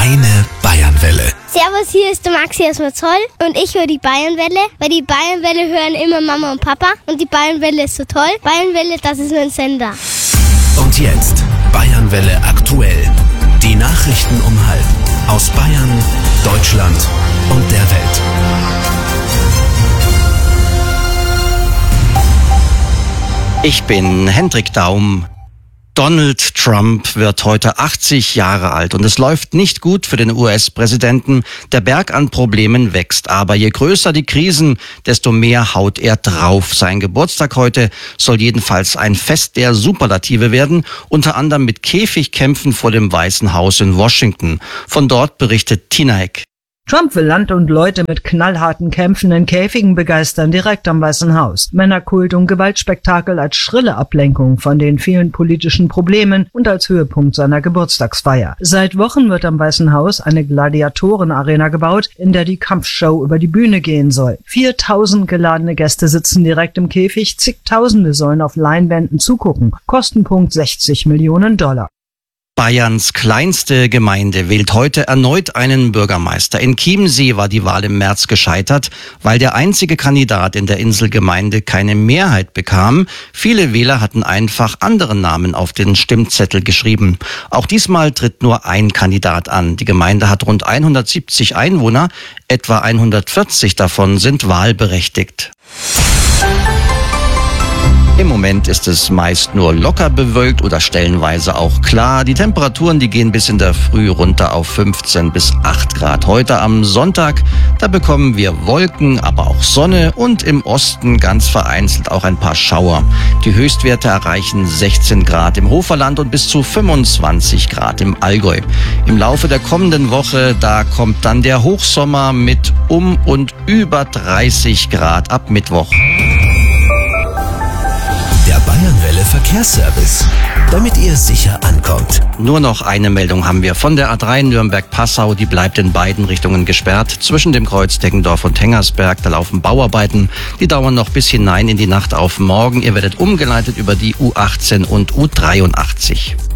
Deine Bayernwelle. Servus, hier ist der Maxi aus Marzell und ich höre die Bayernwelle, weil die Bayernwelle hören immer Mama und Papa und die Bayernwelle ist so toll. Bayernwelle, das ist mein Sender. Und jetzt Bayernwelle aktuell. Die Nachrichten um 12:30 aus Bayern, Deutschland und der Welt. Ich bin Hendrik Daum. Donald Trump wird heute 80 Jahre alt und es läuft nicht gut für den US-Präsidenten. Der Berg an Problemen wächst, aber je größer die Krisen, desto mehr haut er drauf. Sein Geburtstag heute soll jedenfalls ein Fest der Superlative werden, unter anderem mit Käfigkämpfen vor dem Weißen Haus in Washington. Von dort berichtet Tina Heck. Trump will Land und Leute mit knallharten Kämpfen in Käfigen begeistern, direkt am Weißen Haus. Männerkult und Gewaltspektakel als schrille Ablenkung von den vielen politischen Problemen und als Höhepunkt seiner Geburtstagsfeier. Seit Wochen wird am Weißen Haus eine Gladiatorenarena gebaut, in der die Kampfshow über die Bühne gehen soll. 4000 geladene Gäste sitzen direkt im Käfig, zigtausende sollen auf Leinwänden zugucken. Kostenpunkt $60 Millionen. Bayerns kleinste Gemeinde wählt heute erneut einen Bürgermeister. In Chiemsee war die Wahl im März gescheitert, weil der einzige Kandidat in der Inselgemeinde keine Mehrheit bekam. Viele Wähler hatten einfach andere Namen auf den Stimmzettel geschrieben. Auch diesmal tritt nur ein Kandidat an. Die Gemeinde hat rund 170 Einwohner, etwa 140 davon sind wahlberechtigt. Im Moment ist es meist nur locker bewölkt oder stellenweise auch klar. Die Temperaturen, die gehen bis in der Früh runter auf 15 bis 8 Grad. Heute am Sonntag, da bekommen wir Wolken, aber auch Sonne und im Osten ganz vereinzelt auch ein paar Schauer. Die Höchstwerte erreichen 16 Grad im Hoferland und bis zu 25 Grad im Allgäu. Im Laufe der kommenden Woche, da kommt dann der Hochsommer mit und über 30 Grad ab Mittwoch. Der Bayernwelle Verkehrsservice, damit ihr sicher ankommt. Nur noch eine Meldung haben wir von der A3 Nürnberg-Passau. Die bleibt in beiden Richtungen gesperrt. Zwischen dem Kreuz Deggendorf und Hengersberg, da laufen Bauarbeiten. Die dauern noch bis hinein in die Nacht auf morgen. Ihr werdet umgeleitet über die U18 und U83.